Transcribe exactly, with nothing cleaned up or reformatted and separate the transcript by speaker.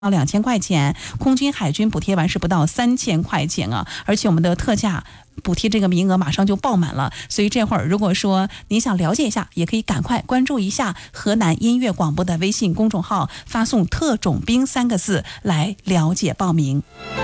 Speaker 1: 两千块钱，空军海军补贴完是不到三千块钱啊，而且我们的特价补贴这个名额马上就爆满了，所以这会儿如果说您想了解一下，也可以赶快关注一下河南音乐广播的微信公众号，发送特种兵三个字来了解报名。